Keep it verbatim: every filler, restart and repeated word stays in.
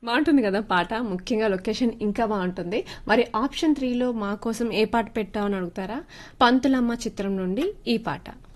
బాగుంటుంది కదా పాట. ముఖ్యంగా లొకేషన్ ఇంకా బాగుంటుంది. మరి ఆప్షన్ త్రీలో మా కోసం ఏ పాట పెట్టావు అని అడుగుతారా? పంతులమ్మ చిత్రం నుండి ఈ పాట.